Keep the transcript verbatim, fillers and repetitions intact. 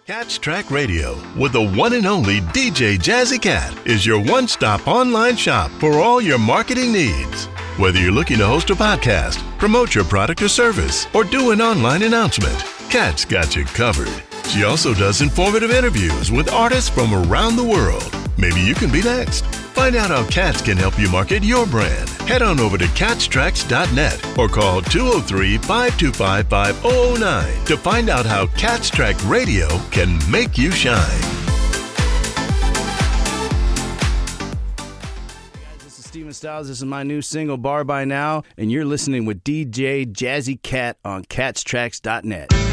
Cats Track Radio with the one and only D J Jazzy Cat is your one-stop online shop for all your marketing needs. Whether you're looking to host a podcast, promote your product or service, or do an online announcement, Cat's got you covered. She also does informative interviews with artists from around the world. Maybe you can be next. Find out how Cats can help you market your brand. Head on over to cats tracks dot net or call two oh three, five two five, five oh oh nine to find out how Cats Track Radio can make you shine. Hey guys, this is Steven Styles. This is my new single, Bar By Now, and you're listening with D J Jazzy Cat on cats tracks dot net.